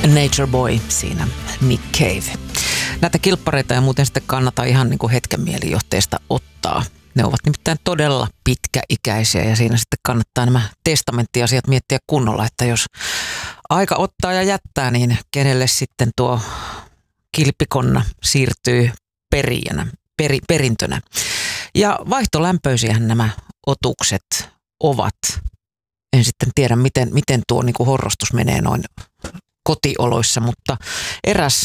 Nature Boy siinä, Nick Cave. Näitä kilppareita ei muuten sitten kannata ihan niin kuin hetken mielijohteesta ottaa. Ne ovat nimittäin todella pitkäikäisiä ja siinä sitten kannattaa nämä testamenttiasiat miettiä kunnolla, että jos aika ottaa ja jättää, niin kenelle sitten tuo kilpikonna siirtyy perintönä. Ja vaihtolämpöisiähän nämä otukset ovat. En sitten tiedä, miten tuo niin kuin horrostus menee noin kotioloissa, mutta eräs